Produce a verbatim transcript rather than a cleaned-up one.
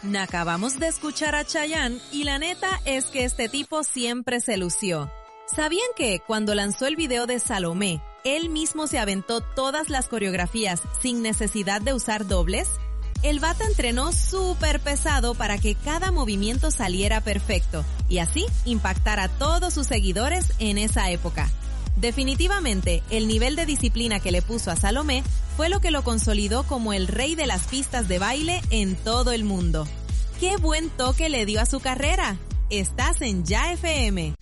Acabamos de escuchar a Chayanne y la neta es que este tipo siempre se lució. ¿Sabían que cuando lanzó el video de Salomé, él mismo se aventó todas las coreografías sin necesidad de usar dobles? El vato entrenó súper pesado para que cada movimiento saliera perfecto y así impactar a todos sus seguidores en esa época. Definitivamente, el nivel de disciplina que le puso a Salomé fue lo que lo consolidó como el rey de las pistas de baile en todo el mundo. ¡Qué buen toque le dio a su carrera! Estás en Ya F M.